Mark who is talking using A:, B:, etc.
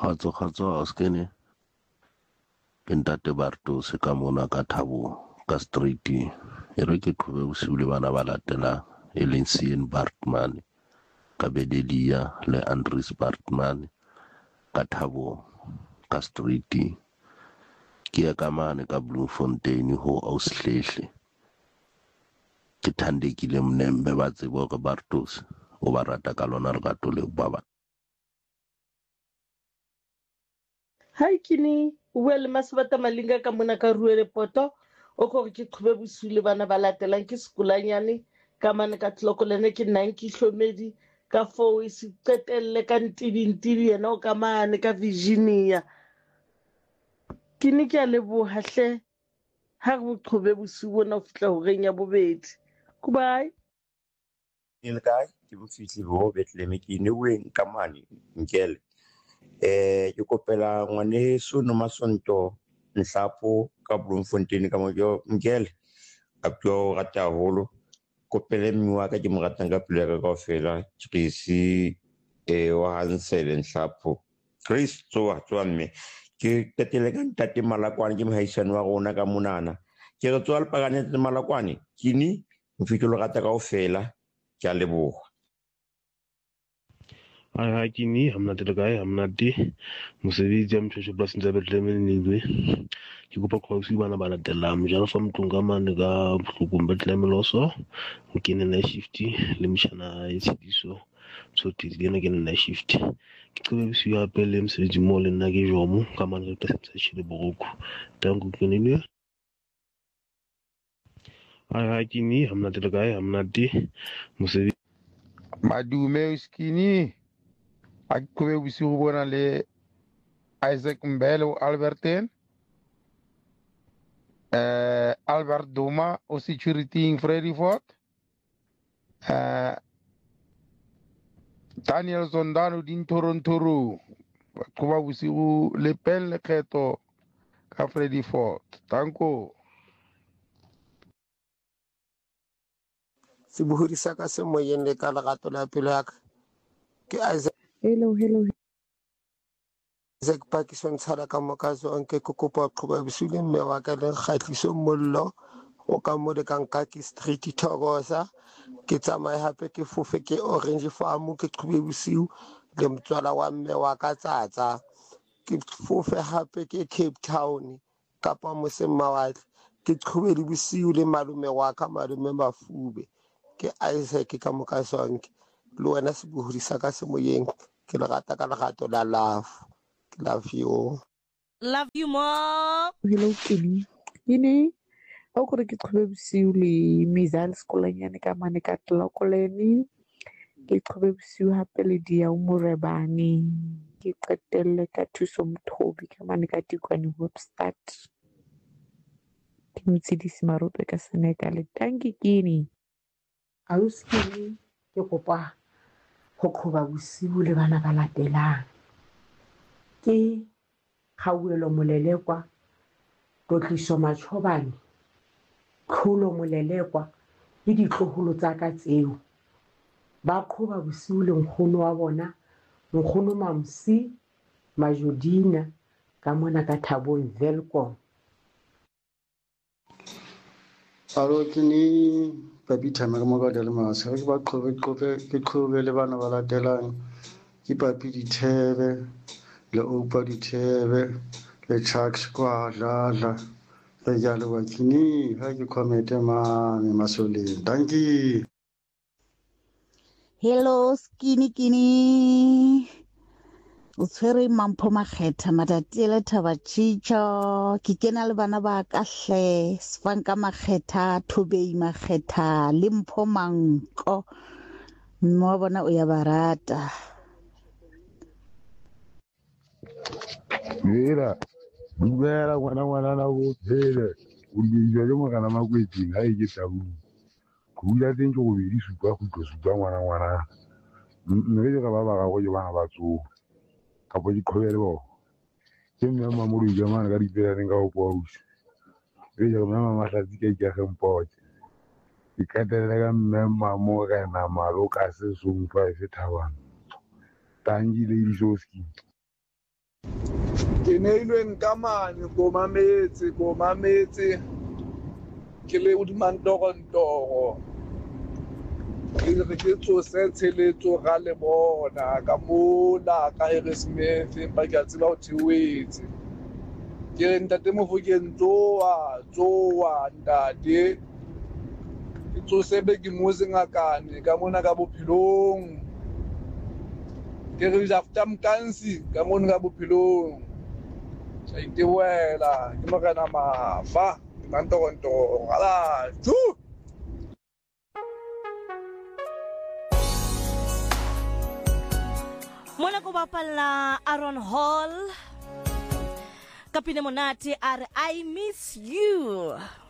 A: Kgotso skene ke ntate Bartos ka mona ka Thabo ka street e re ke qhobe bosiu le bana ba latelang e leng Sean Bartman ka Bedelia le Andries Bartman ka Thabo ka street ke ya ka mane ka Bloemfontein ho Auslehle ke thandekile mnembe ba tsebo hore Bartos o ba rata ka lona lerato leo baba.
B: Hai kini o bua le Masebata Malinga ka mona ka Ruele Poto o kgore ke qhobe bosiu le bana ba latelang ke sekolanyane ka mane ka Tlokolene ke Nanki Hlomedi ka foo se qetelle ka Ntidi yena o ka mane ka Virginia kini ke a leboha hle ha re qhobe bosiu bona o fihla horeng ya bobedi goodbye
C: le kae ke bo fihle bo Bethlehem ke neuweng ka mane Nkele ke kopela ngwaneso no Masonto Nhlapo ka Bloemfontein ka mojo Nkele a tlo rata haholo kopele mme wa ka ke mo ratang ka pelo ya ka kaofela Tracy wa Hansel Nhlapo Grace tswa mme ke qetele ka ntate Malakwane ke mohaisane wa rona ka monana ke re tswa le pagane tse Malakwane kini mfitlo rata kaofela ke a leboha.
D: Hi kini hamnate le kae hamnate mosebetsi ya mthweshe polasing tsa Bethlehem Nilwe ke kopa qhausi bana ba latelang mojalo fa motlong ka mane ka bohlokong Bethlehem Loso o kene night shift le moshana e tshediso tsothi di ena ke night shift ke qobe bosiu hape le mosebetsi mo le nna ke jomo ka mane ka tsa tshile boroko tango kenene hi kini hamnate le kae hamnate mosebetsi
E: Madume skini a qobe bosiu bona le Isaac Mbele Albertine Albert Duma o security in Freddy Ford Daniel Zondano din Torontoro qoba bosiu le pen le kgetho ka Freddy Ford tanko
F: se buhudisa ka se moyeng le ka lerato la pelo ya ka ke Isaac
G: Hello.
F: Isaac Pakison tshara ka mokazo anke kokopa qhoba bosiu le mme wa ka le Kgatliso Mollo o ka mo le ka Nkaki Street Thokoza ke tsamaye hape ke fofe ke Orange Farm ke qhobe bosiu le motswala wa mme wa ka Tsatsa ke fofe hape ke Cape Town kapa moseng mawatle ke qhobe le bosiu le malume wa ka malume Mafube ke Isaac ka mokazo anke le wena se buhudisa ka se moyeng ke le rata ka lerato la love. Love you.
H: Love you more.
G: Hello kini o kore ke qhobe bosiu le Mizal sekolanyane ka mane ka Tlokolene ke qhobe bosiu hape le dia o Morebane ke qetelle ka Thuso Mthobi ka mane ka Tikwane Webstart ke Mtsidisi Marope ka Senekal tanki kini
I: Auskini ke kopa ho qhoba bosiu le bana ba latelang ke Kgauwelo Molelekwa Totliso Machobane Tlholo Molelekwa le ditloholo tsa ka tseo ba qhoba bosiu le nkgono wa bona nkgono Mamsi Majodina ka mona ka Thabong Velkom.
J: Alo kini papi thama ka moka le masa ke ba qhobe le bana ba latelang ke papi Dithebe le Oupa Dithebe le Chucks kwa dlala re jalo wa kini ha ke komete mane masoleng thank you.
K: Hello kini o tshwere Mampho Makgetha Matatile Thaba Chicho ke kena le bana ba ka hle Sfanka Makgetha Thobei Makgetha le Mpho Manko mo bona o ya barata
L: Mira dumela ngwana na go phele o dijo le mogala makwetsing ha e ke tabu kula teng go be di supa go supa ngwana mme ke ba go bana ba tso ka bo di khobele bo ke mme mamolo di jamana ka dipela nka go poush e je mama mahlatsi ke ke ga mpote ke katela ka mme mamo ga na malo ka se sumpa se thabang tangi le di soski
M: ke neilweng ka mane ko mametse ke le udimantorontoro ke re ke tsose tsheletso ga le bona ka mola ka Harrismith empa ke a tseba ho theoetse ke re ntate Mofokeng tsoa ntate ke tsose be ke mose ngakane ka mona ka bophelong ke re jafta mkansi ka mona ka bophelong sa itewela ke morena Mafa Mantorontoro ala tu
H: Mona ko bapala Aaron Hall Kapine monate are I miss you